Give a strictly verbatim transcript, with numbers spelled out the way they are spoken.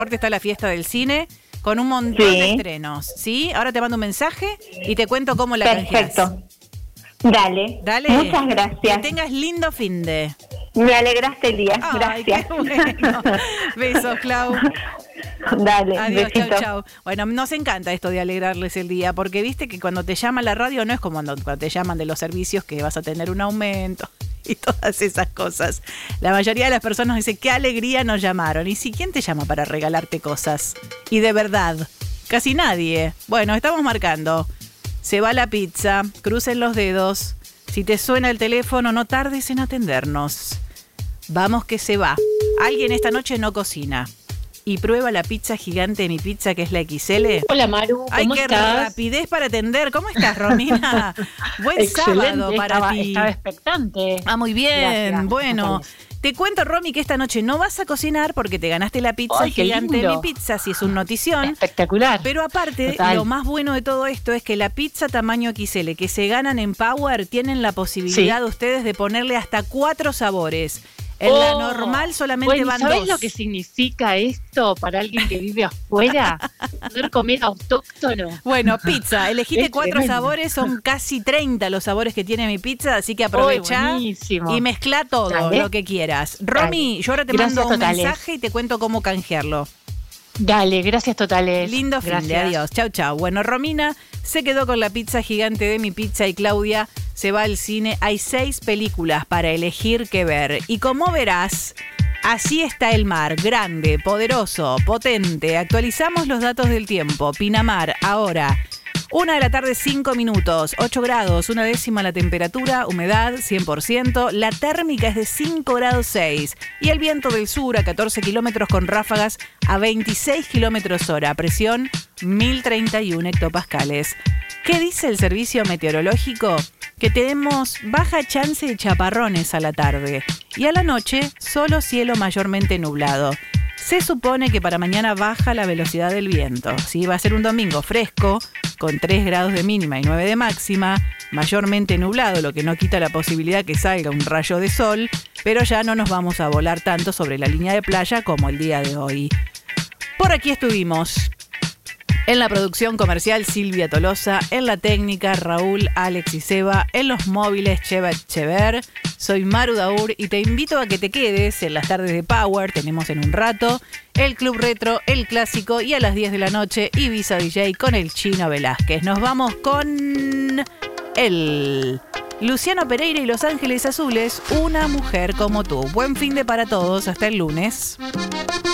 Aparte está la fiesta del cine con un montón Sí. de estrenos, ¿sí? Ahora te mando un mensaje y te cuento cómo la canjeás. Perfecto. Dale. Dale. Muchas gracias. Que tengas lindo finde. Me alegraste el día. Ay, Gracias. qué bueno. Besos, Clau. Dale. Adiós, besito. chau, chau. Bueno, nos encanta esto de alegrarles el día, porque viste que cuando te llama la radio no es como cuando, cuando te llaman de los servicios que vas a tener un aumento y todas esas cosas. La mayoría de las personas dice, qué alegría nos llamaron. Y si, ¿quién te llama para regalarte cosas? Y de verdad, casi nadie. Bueno, estamos marcando. Se va la pizza, crucen los dedos. Si te suena el teléfono, no tardes en atendernos. Vamos que se va. Alguien esta noche no cocina y prueba la pizza gigante de Mi Pizza, que es la equis ele. Hola Maru, Ay, ¿cómo qué estás? rapidez para atender. ¿Cómo estás, Romina? Buen Excelente, sábado para estaba, ti. estaba expectante. Ah, muy bien. Gracias. Bueno, te cuento, Romy, que esta noche no vas a cocinar porque te ganaste la pizza Ay, qué gigante de lindo. Mi Pizza, si es un notición. Espectacular. Pero aparte, Total. lo más bueno de todo esto es que la pizza tamaño equis ele que se ganan en Power tienen la posibilidad Sí. de ustedes de ponerle hasta cuatro sabores. En la Oh, normal solamente bueno, van ¿sabés dos. lo que significa esto para alguien que vive afuera? Poder comer autóctono. Bueno, pizza, elegiste Es cuatro tremendo. sabores, son casi treinta los sabores que tiene Mi Pizza, así que aprovechá Uy, buenísimo. y mezcla todo Dale. lo que quieras. Romy, Dale. yo ahora te Gracias mando un totales. mensaje y te cuento cómo canjearlo. Dale, gracias totales. Lindo fin de Gracias. adiós. Chau, chau. Bueno, Romina se quedó con la pizza gigante de Mi Pizza y Claudia se va al cine. Hay seis películas para elegir qué ver. Y como verás, así está el mar. Grande, poderoso, potente. Actualizamos los datos del tiempo. Pinamar, ahora. Una de la tarde, cinco minutos, ocho grados, una décima la temperatura, humedad cien por ciento, la térmica es de cinco grados seis y el viento del sur a catorce kilómetros con ráfagas a veintiséis kilómetros hora, presión mil treinta y uno hectopascales. ¿Qué dice el servicio meteorológico? Que tenemos baja chance de chaparrones a la tarde y a la noche solo cielo mayormente nublado. Se supone que para mañana baja la velocidad del viento. ¿Sí? Va a ser un domingo fresco, con tres grados de mínima y nueve de máxima, mayormente nublado, lo que no quita la posibilidad que salga un rayo de sol, pero ya no nos vamos a volar tanto sobre la línea de playa como el día de hoy. Por aquí estuvimos. En la producción comercial, Silvia Tolosa. En la técnica, Raúl, Alex y Seba. En los móviles, Cheva Echever. Soy Maru Daur y te invito a que te quedes en las tardes de Power. Tenemos en un rato el Club Retro, el Clásico y a las diez de la noche Ibiza D J con el Chino Velázquez. Nos vamos con el Luciano Pereira y Los Ángeles Azules, Una mujer como tú. Buen fin de para todos. Hasta el lunes.